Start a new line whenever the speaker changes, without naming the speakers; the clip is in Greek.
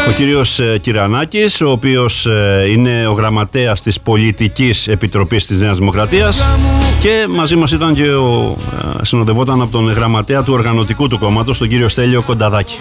Ο κύριος Κυρανάκης, ο οποίος είναι ο γραμματέας της Πολιτικής Επιτροπής της Νέας Δημοκρατίας, και μαζί μας ήταν και συνοδευόταν από τον γραμματέα του οργανωτικού του κόμματος, τον κύριο Στέλιο Κονταδάκη.